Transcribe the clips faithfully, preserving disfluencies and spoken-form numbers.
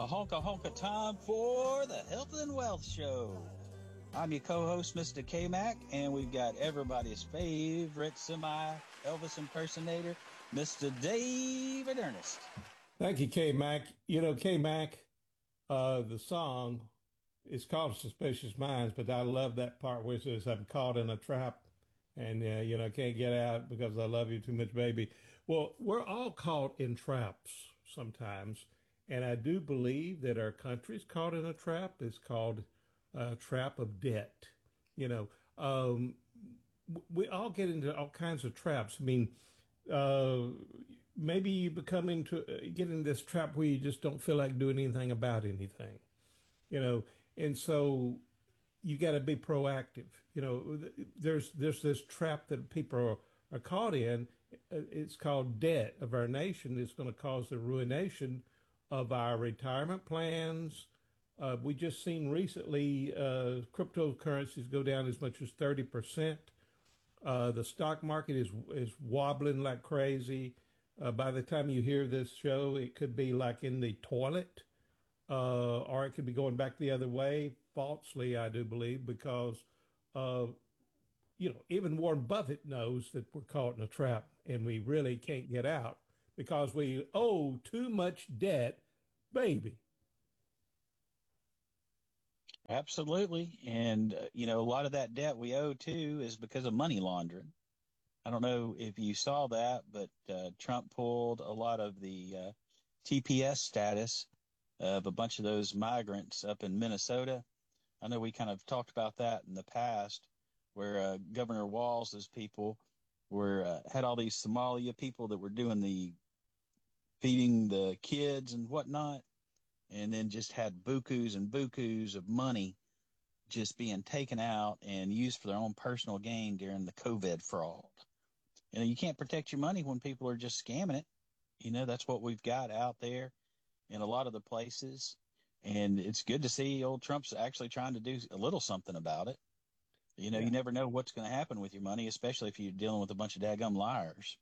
A honka honka time for the Health and Wealth Show. I'm your co-host, Mister K-Mac, and we've got everybody's favorite semi-Elvis impersonator, Mister David Ernest. Thank you, K-Mac. You know, K-Mac, uh, the song is called Suspicious Minds, but I love that part where it says, I'm caught in a trap and, uh, you know, can't get out because I love you too much, baby. Well, we're all caught in traps sometimes. And I do believe that our country's caught in a trap. It's called a trap of debt. You know, um, we all get into all kinds of traps. I mean, uh, maybe you become into uh, get in this trap where you just don't feel like doing anything about anything, you know, and so you got to be proactive. You know, there's there's this trap that people are, are caught in. It's called debt of our nation. It's going to cause the ruination of our retirement plans. Uh, we just seen recently uh, cryptocurrencies go down as much as thirty percent. Uh, the stock market is is wobbling like crazy. Uh, by the time you hear this show, it could be like in the toilet, uh, or it could be going back the other way, falsely, I do believe, because uh, you know, even Warren Buffett knows that we're caught in a trap and we really can't get out because we owe too much debt, baby. Absolutely. And, uh, you know, a lot of that debt we owe too is because of money laundering. I don't know if you saw that, but uh, Trump pulled a lot of the uh, T P S status of a bunch of those migrants up in Minnesota. I know we kind of talked about that in the past, where uh, Governor Walz's people were uh, had all these Somalia people that were doing the feeding the kids and whatnot, and then just had bukus and bukus of money just being taken out and used for their own personal gain during the COVID fraud. You know, you can't protect your money when people are just scamming it. You know, that's what we've got out there in a lot of the places. And it's good to see old Trump's actually trying to do a little something about it. You know, you Yeah, never know what's going to happen with your money, especially if you're dealing with a bunch of daggum liars.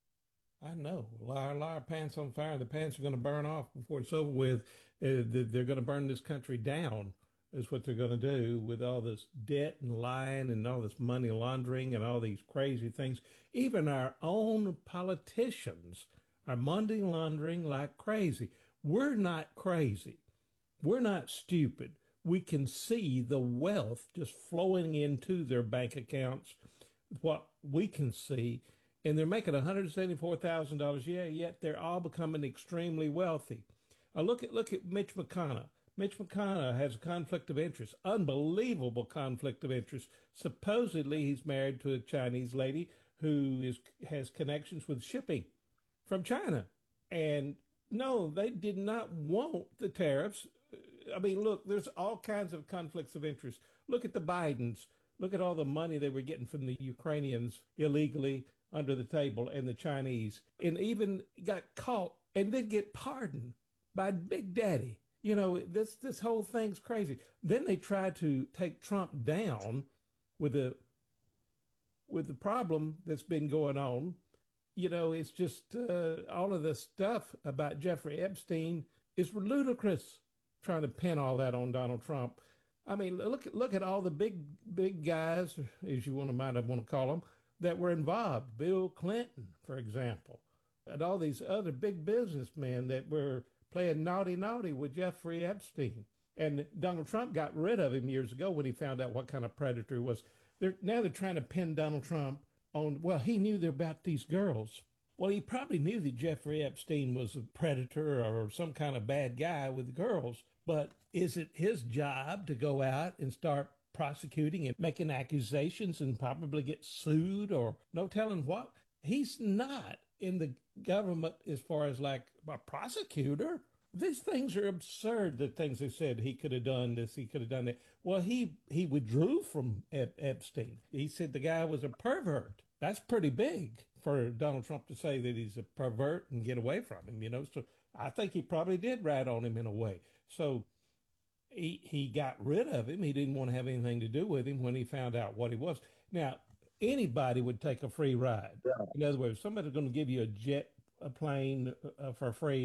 I know. Liar, liar, pants on fire. The pants are going to burn off before it's over with. Uh, they're going to burn this country down, is what they're going to do with all this debt and lying and all this money laundering and all these crazy things. Even our own politicians are money laundering like crazy. We're not crazy. We're not stupid. We can see the wealth just flowing into their bank accounts, what we can see, and they're making one hundred seventy-four thousand dollars a year, yet they're all becoming extremely wealthy. Uh, look at look at Mitch McConnell. Mitch McConnell has a conflict of interest, unbelievable conflict of interest. Supposedly, he's married to a Chinese lady who is has connections with shipping from China. And no, they did not want the tariffs. I mean, look, there's all kinds of conflicts of interest. Look at the Bidens. Look at all the money they were getting from the Ukrainians illegally under the table and the Chinese, and even got caught and then get pardoned by Big Daddy. You know, this this whole thing's crazy. Then they tried to take Trump down with the with the problem that's been going on. You know, it's just uh, all of the stuff about Jeffrey Epstein is ludicrous. Trying to pin all that on Donald Trump. I mean, look at look at all the big big guys, as you want to might want to call them, that were involved. Bill Clinton, for example, and all these other big businessmen that were playing naughty naughty with Jeffrey Epstein. And Donald Trump got rid of him years ago when he found out what kind of predator he was. They're now they're trying to pin Donald Trump on, well, he knew about these girls. Well, he probably knew that Jeffrey Epstein was a predator or some kind of bad guy with girls, but is it his job to go out and start prosecuting and making accusations and probably get sued or no telling what? He's not in the government as far as like a prosecutor. These things are absurd. The things they said he could have done this, he could have done that. Well, he he withdrew from Ep- Epstein. He said the guy was a pervert. That's pretty big for Donald Trump to say that he's a pervert and get away from him. You know, so I think he probably did rat on him in a way. So he he got rid of him. He didn't want to have anything to do with him when he found out what he was. Now, anybody would take a free ride. In other words, somebody's going to give you a jet, a plane uh, for free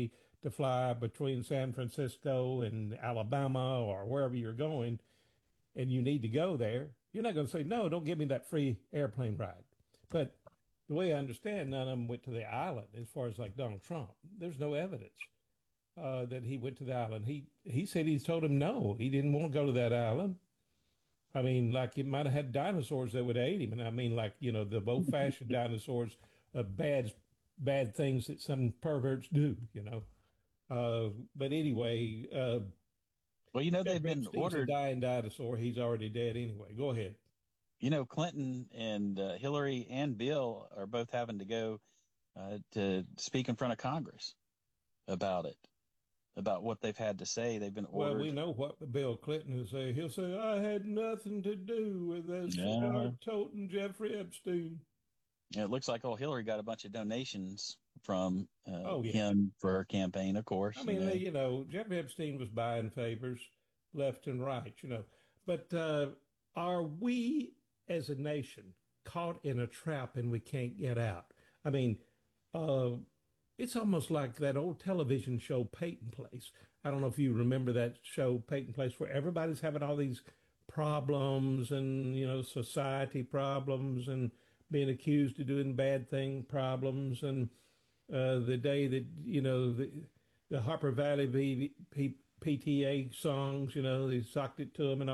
to fly between San Francisco and Alabama or wherever you're going, and you need to go there, you're not going to say, no, don't give me that free airplane ride. But the way I understand, none of them went to the island as far as like Donald Trump. There's no evidence uh, that he went to the island. He he said he's told him no, he didn't want to go to that island. I mean, like it might have had dinosaurs that would aid him, and I mean, like you know, the old-fashioned dinosaurs of bad bad things that some perverts do, you know. Uh, but anyway, uh, Well, you know, Jeff they've been Epstein's a ordered. dying dinosaur. He's already dead anyway. Go ahead. You know, Clinton and uh, Hillary and Bill are both having to go uh, to speak in front of Congress about it, about what they've had to say. They've been Well, we ordered. know what Bill Clinton will say. He'll say, I had nothing to do with this Yeah, cigar-toting Jeffrey Epstein. it looks like old Hillary got a bunch of donations from uh, Oh, yeah. him for her campaign, of I course. You mean, know, you know, Jeffrey Epstein was buying favors left and right, you know. But uh, are we as a nation caught in a trap and we can't get out? I mean, uh, it's almost like that old television show, Peyton Place. I don't know if you remember that show, Peyton Place, where everybody's having all these problems and, you know, society problems and being accused of doing bad thing problems. And uh, the day that, you know, the, the Harper Valley v, P, P T A songs, you know, they socked it to them and